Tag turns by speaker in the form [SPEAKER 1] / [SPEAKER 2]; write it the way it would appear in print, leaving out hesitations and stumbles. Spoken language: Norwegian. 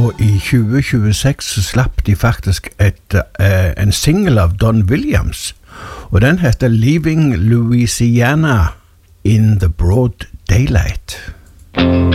[SPEAKER 1] og i 2026 så slapp de faktisk en single av Don Williams, og den heter Leaving Louisiana in the Broad Daylight.